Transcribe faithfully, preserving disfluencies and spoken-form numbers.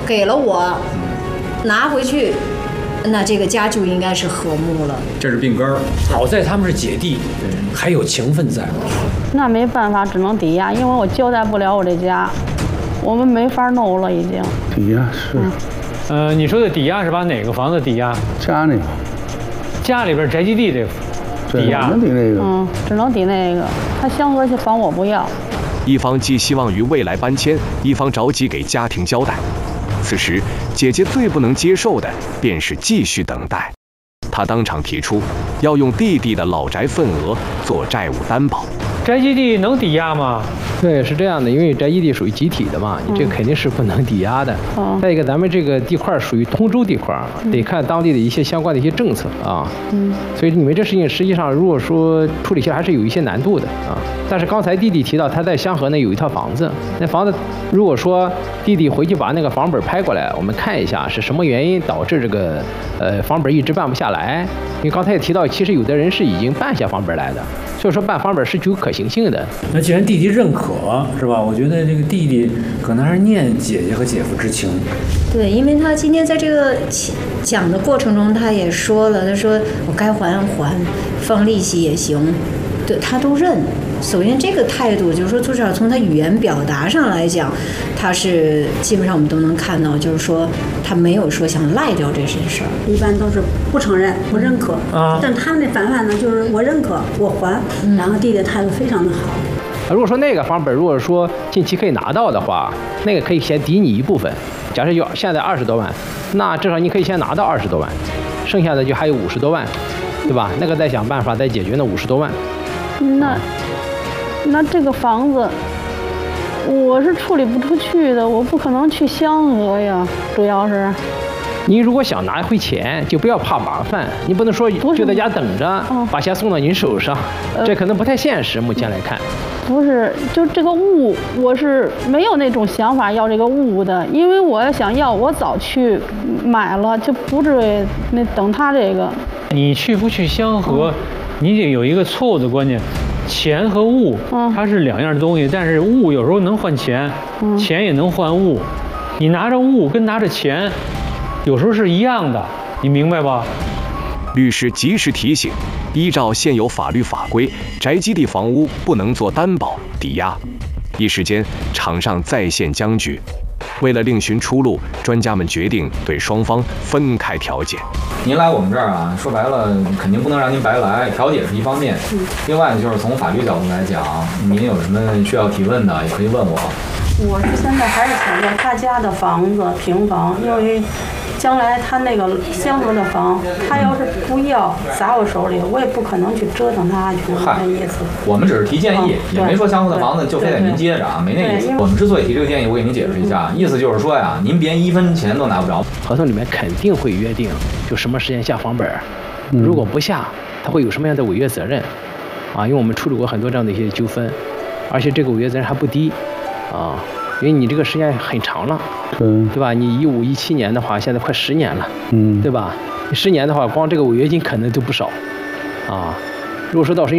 给了我，拿回去，那这个家就应该是和睦了。 这是病根儿。好在他们是姐弟，还有情分在。 那没办法，只能抵押，因为我交代不了我这家，我们没法弄了，已经。 抵押是。嗯呃，你说的抵押是把哪个房子抵押？ 家那个。 家里边宅基地这抵押。 只能抵那个。 嗯，只能抵那个。他香河房我不要。 一方既希望于未来搬迁，一方着急给家庭交代。此时，姐姐最不能接受的便是继续等待。她当场提出要用弟弟的老宅份额做债务担保。 宅基地能抵押吗？ 对，是这样的，因为宅基地属于集体的嘛，你这个肯定是不能抵押的。嗯、再一个，咱们这个地块属于通州地块，嗯、得看当地的一些相关的一些政策啊。嗯。所以你们这事情实际上，如果说处理起来还是有一些难度的啊。但是刚才弟弟提到他在香河呢有一套房子，那房子如果说弟弟回去把那个房本拍过来，我们看一下是什么原因导致这个呃房本一直办不下来。因为刚才也提到，其实有的人是已经办下房本来的。 所以说办房本是具有可行性的。 那既然弟弟认可，是吧？我觉得这个弟弟可能还是念姐姐和姐夫之情。 对，因为他今天在这个讲的过程中，他也说了，他说我该还还，放利息也行，对他都认。首先这个态度，就是说至少从他语言表达上来讲，他是基本上我们都能看到，就是说他没有说想赖掉这件事儿。 一般都是不承认、不认可。啊。但他们那反反呢，就是我认可，我还，嗯、然后弟弟态度非常的好。 如果说那个房本，如果说近期可以拿到的话，那个可以先抵你一部分。假设有现在二十多万，那至少你可以先拿到二十多万，剩下的就还有五十多万，对吧？那个再想办法再解决那五十多万。 那。 那这个房子，我是处理不出去的，我不可能去香河呀。主要是， 您如果想拿回钱，就不要怕麻烦，你不能说就在家等着，嗯、把钱送到您手上，呃、这可能不太现实。目前来看， 不是，就这个物，我是没有那种想法要这个物的，因为我要想要，我早去买了，就不是那等他这个。 你去不去香河，嗯、你得有一个错误的观念。 钱和物，它是两样东西，但是物有时候能换钱，嗯、钱也能换物。你拿着物跟拿着钱，有时候是一样的，你明白吧？ 律师及时提醒，依照现有法律法规，宅基地房屋不能做担保抵押。一时间，场上再现僵局。为了另寻出路，专家们决定对双方分开调解。 您来我们这儿啊，说白了，肯定不能让您白来，调解是一方面。嗯、另外呢，就是从法律角度来讲，您有什么需要提问的，也可以问我。 我是现在还是想要他家的房子平房，因为将来他那个香河的房，他要是不要砸我手里，我也不可能去折腾他去。那意思。 我们只是提建议，也没说香河的房子就非得您接着啊，没那意思。我们之所以提这个建议，我给您解释一下，意思就是说呀，您别一分钱都拿不着。 合同里面肯定会约定，就什么时间下房本，如果不下，他会有什么样的违约责任，啊，因为我们处理过很多这样的一些纠纷，而且这个违约责任还不低，啊，因为你这个时间很长了， 对， 对吧？你一五一七年的话，现在快十年了， 嗯， 对吧？你十年的话，光这个违约金可能都不少，啊，如果说到时候